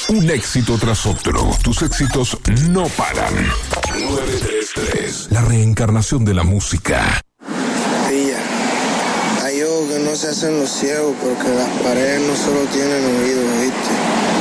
Un éxito tras otro. Tus éxitos no paran. 933. La reencarnación de la música. Pilla. Hay ojos que no se hacen los ciegos porque las paredes no solo tienen oídos, ¿viste?